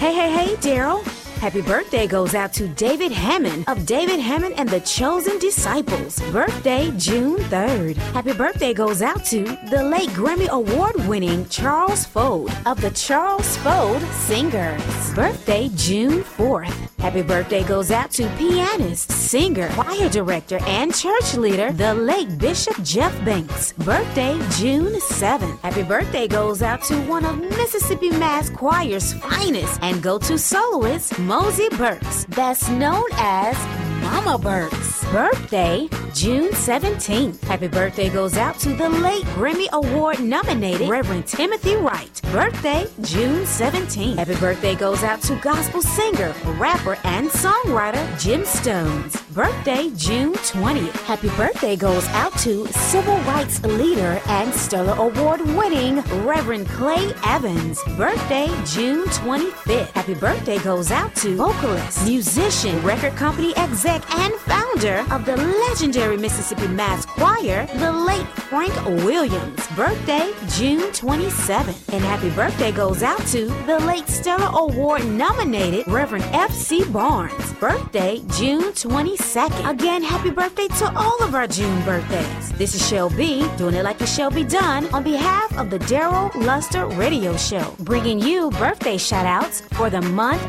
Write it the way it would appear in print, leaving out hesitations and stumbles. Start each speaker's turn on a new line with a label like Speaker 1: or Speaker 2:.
Speaker 1: Hey, Daryl. Happy birthday goes out to David Hammond of David Hammond and the Chosen Disciples. Birthday, June 3rd. Happy birthday goes out to the late Grammy Award-winning Charles Fode of the Charles Fode Singers. Birthday, June 4th. Happy birthday goes out to pianist, singer, choir director, and church leader, the late Bishop Jeff Banks. Birthday, June 7th. Happy birthday goes out to one of Mississippi Mass Choir's finest and go-to soloists, Mosey Burks, that's known as Mama Burks. Birthday, June 17th. Happy birthday goes out to the late Grammy Award nominated Reverend Timothy Wright. Birthday, June 17th. Happy birthday goes out to gospel singer, rapper, and songwriter Jim Stones. Birthday, June 20th. Happy birthday goes out to civil rights leader and Stellar Award winning Reverend Clay Evans. Birthday, June 25th. Happy birthday goes out to vocalist, musician, record company exec, and founder of the legendary Mississippi Mass Choir, the late Frank Williams. Birthday, June 27th. And happy birthday goes out to the late Stellar Award nominated Reverend F.C. Barnes. Birthday, June 22nd. Again, happy birthday to all of our June birthdays. This is Shell B, doing it like it shall be done, on behalf of the Daryl Luster Radio Show, bringing you birthday shout-outs for the month